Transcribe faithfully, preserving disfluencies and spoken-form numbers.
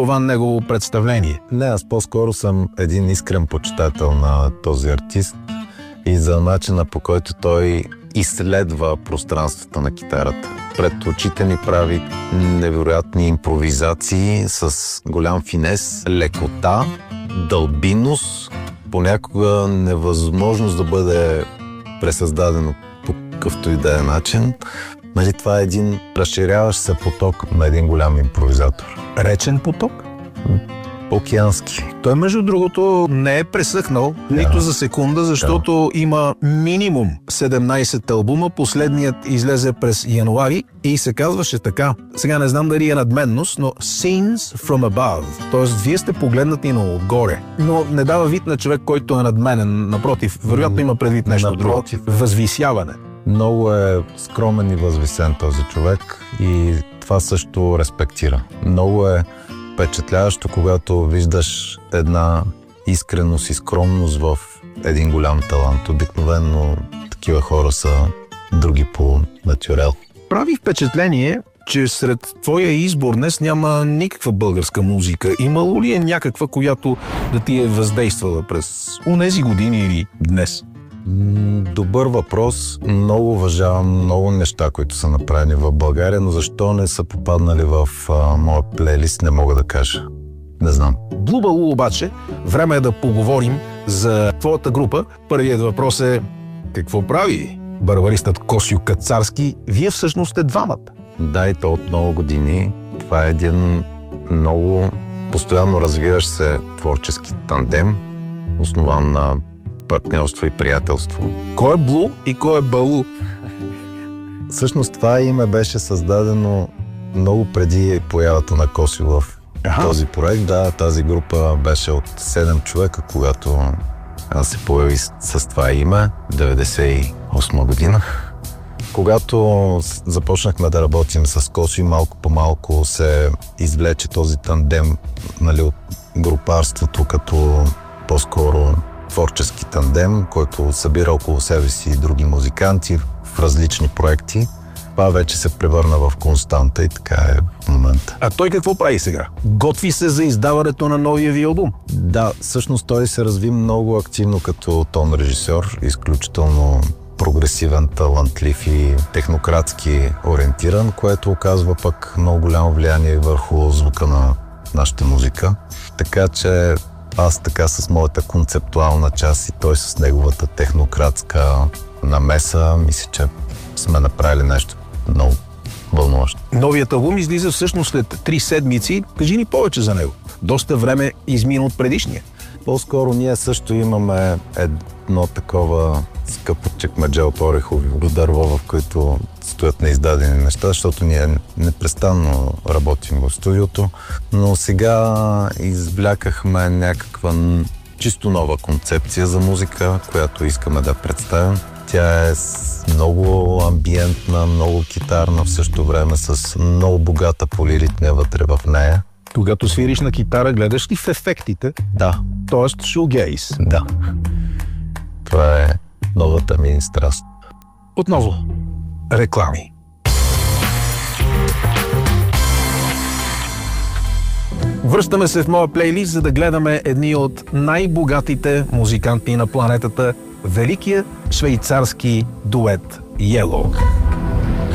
това негово представление? Не, аз по-скоро съм един искрен почитател на този артист и за начина, по който той изследва пространствата на китарата. Пред очите ни прави невероятни импровизации с голям финес, лекота, дълбинност, понякога невъзможност да бъде пресъздадено по какъвто и да е начин. Нали, това е един разширяващ се поток на един голям импровизатор. Речен поток? Океански. Той, между другото, не е пресъхнал да. нито за секунда, защото да. има минимум седемнайсет албума. Последният излезе през януари и се казваше така. Сега не знам дали е надменност, но Scenes from Above. Тоест, вие сте погледнати на отгоре. Но не дава вид на човек, който е надменен. Напротив, вероятно има предвид нещо друго. Възвисяване. Много е скромен и възвисен този човек и това също респектира. Много е впечатляващо, когато виждаш една искреност и скромност в един голям талант. Обикновено такива хора са други по натюрел. Прави впечатление, че сред твоя избор днес няма никаква българска музика. Имало ли е някаква, която да ти е въздействала през онези години или днес? Добър въпрос. Много уважавам много неща, които са направени в България, но защо не са попаднали в а, моя плейлист, не мога да кажа. Не знам. Блу Балу обаче, време е да поговорим за твоята група. Първият въпрос е: какво прави барбаристът Косьо Кацарски? Вие всъщност сте двамата. Да, и то от много години. Това е един много постоянно развиващ се творчески тандем, основан на партньорство и приятелство. Кой е Блу и кой е Балу? Всъщност това име беше създадено много преди появата на Косьо в Аха. този проект. Да, тази група беше от седем човека, когато аз се появи с, с това име, деветдесет и осма година. Когато започнахме да работим с Косьо, малко по малко се извлече този тандем, нали, от групарството като по-скоро творчески тандем, който събира около себе си и други музиканти в различни проекти. Това вече се превърна в константа и така е в момента. А той какво прави сега? Готви се за издаването на новия ви албум? Да, всъщност той се разви много активно като тон режисьор, изключително прогресивен, талантлив и технократски ориентиран, което оказва пък много голямо влияние върху звука на нашата музика. Така че аз така с моята концептуална част и той с неговата технократска намеса, мисля, че сме направили нещо много вълнуващо. Новият албум излиза всъщност след три седмици. Кажи ни повече за него. Доста време измина от предишния. По-скоро ние също имаме едно такова скъпо чекмедже от орехово дърво, в които стоят неиздадени неща, защото ние непрестанно работим в студиото. Но сега извлякахме някаква чисто нова концепция за музика, която искаме да представим. Тя е много амбиентна, много китарна, в същото време с много богата полиритмия вътре в нея. Когато свириш на китара, гледаш ли в ефектите? Да. Тоест шугейс? Да. Това е новата ми страст. Отново, реклами. Връщаме се в моя плейлист, за да гледаме едни от най-богатите музиканти на планетата, великия швейцарски дует Yellow.